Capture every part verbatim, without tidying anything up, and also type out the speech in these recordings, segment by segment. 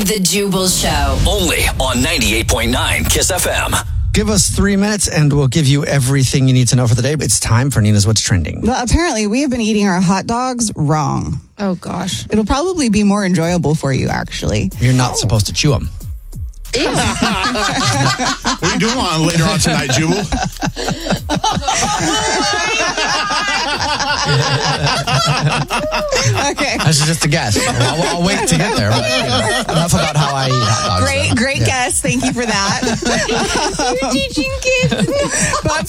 The Jubal Show. Only on ninety-eight point nine Kiss F M. Give us three minutes and we'll give you everything you need to know for the day. It's time for Nina's What's Trending. Well, apparently we have been eating our hot dogs wrong. Oh, gosh. It'll probably be more enjoyable for you, actually. You're not oh. supposed to chew them. What are you doing on later on tonight, Jubal? Okay. That's just a guess. I'll, I'll wait to get there. But, you know, enough about how I eat hot dogs. Great, though. great yeah. guess. Thank you for that. You're teaching kids. But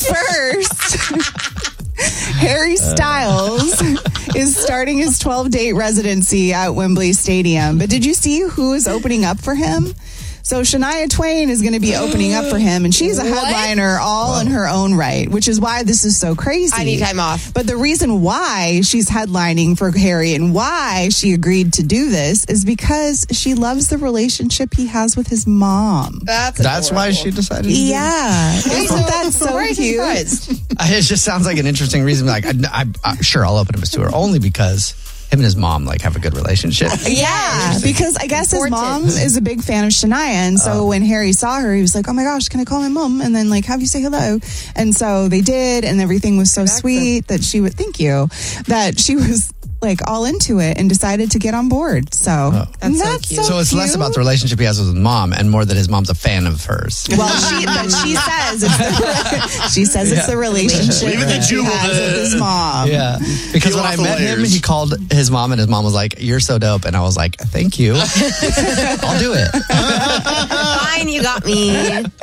first, Harry Styles is starting his twelve-date residency at Wembley Stadium. But did you see who is opening up for him? So Shania Twain is going to be opening up for him, and she's a headliner all in her own right, which is why this is so crazy. I need time off. But the reason why she's headlining for Harry and why she agreed to do this is because she loves the relationship he has with his mom. That's That's why she decided to do Yeah. it? Isn't that so Why are you cute? surprised? It just sounds like an interesting reason. Like, I, I, I, sure, I'll open up his tour only because him and his mom like have a good relationship. Yeah, because I guess his mom is a big fan of Shania, and so Oh. when Harry saw her, he was like, "Oh my gosh, can I call my mom and then like have you say hello?" And so they did, and everything was so sweet that she would thank you that she was like all into it and decided to get on board. So Oh. that's, so that's cute. so So it's cute. less about the relationship he has with his mom and more that his mom's a fan of hers. Well, she but she says it's the, she says it's the relationship Leave it to that he Jubal has to- with his mom. Yeah, because Peel when off I the met him, layers. he called his mom, and his mom was like, "You're so dope," and I was like, "Thank you, I'll do it." Fine, you got me.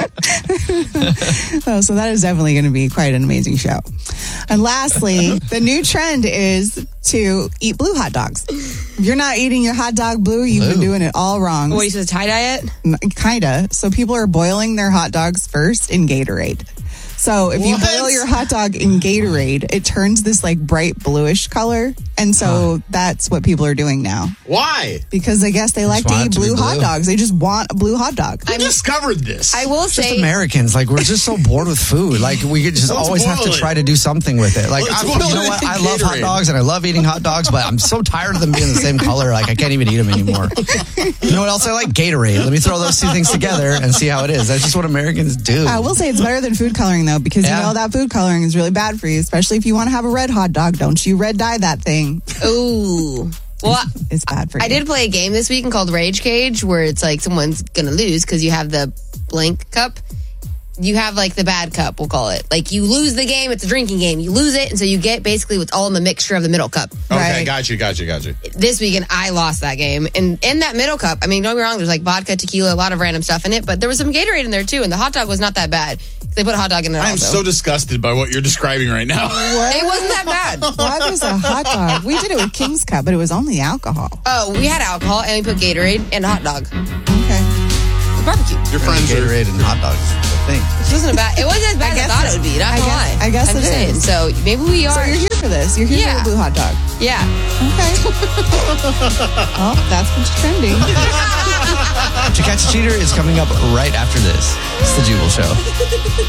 Oh, so that is definitely going to be quite an amazing show. And lastly, the new trend is to eat blue hot dogs. If you're not eating your hot dog blue, you've been Blue. doing it all wrong. What, you said tie dye it? Kind of. So people are boiling their hot dogs first in Gatorade. So if you What? boil your hot dog in Gatorade, it turns this like bright bluish color. And so that's what people are doing now. Why? Because I guess they like to want eat it to be blue, hot blue. dogs. They just want a blue hot dog. Who discovered this? I will Just say, Americans, like we're just so bored with food. Like we could just Let's always have to boil it. try to do something with it. Like Let's I'm, boil you know it what? in I love hot Gatorade. dogs and I love eating hot dogs, but I'm so tired of them being the same color. Like I can't even eat them anymore. You know what else I like? Gatorade. Let me throw those two things together and see how it is. That's just what Americans do. I will say it's better than food coloring though, because Yeah. you know that food coloring is really bad for you, especially if you want to have a red hot dog. Don't you red dye that thing. ooh. Well, It's bad for you. I did play a game this weekend called Rage Cage, where it's like someone's gonna lose because you have the blank cup. You have like the bad cup, we'll call it. Like you lose the game, it's a drinking game. You lose it, and so you get basically what's all in the mixture of the middle cup. Okay, Right. got you, got you, got you. This weekend, I lost that game. And in that middle cup, I mean, don't get me wrong, there's like vodka, tequila, a lot of random stuff in it, but there was some Gatorade in there too, and the hot dog was not that bad. They put a hot dog in it I am also. so disgusted by what you're describing right now. It wasn't that bad. Why was a hot dog? We did it with King's Cup, but it was only alcohol. Oh, we had alcohol, and we put Gatorade and a hot dog. Okay. Barbecue. Your friends are. Gatorade and hot dogs is the thing. It wasn't a bad. It wasn't as bad as I guess thought it- it would be. Not I gonna guess- lie. I guess I'm it just saying. is. So maybe we are. So you're here for this. You're here Yeah. for the blue hot dog. Yeah. Okay. Well, that's what's trending. To Catch a Cheater is coming up right after this. It's the Jubal Show.